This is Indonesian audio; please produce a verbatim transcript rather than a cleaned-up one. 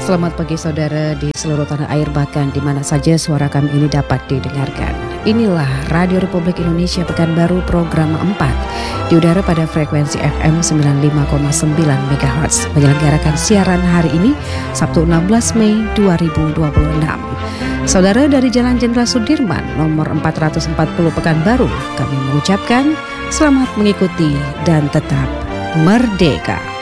Selamat pagi saudara di seluruh tanah air, bahkan di mana saja suara kami ini dapat didengarkan. Inilah Radio Republik Indonesia Pekanbaru program empat di udara pada frekuensi F M sembilan puluh lima koma sembilan megahertz, menyelenggarakan siaran hari ini Sabtu enam belas Mei dua ribu dua puluh enam. Saudara dari Jalan Jenderal Sudirman nomor empat ratus empat puluh Pekanbaru, kami mengucapkan selamat mengikuti dan tetap merdeka.